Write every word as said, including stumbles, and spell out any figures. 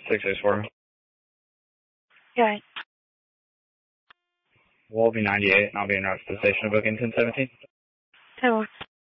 six six four. Yeah. We'll be ninety-eight, and I'll be in route to the station booking ten seventeen. ten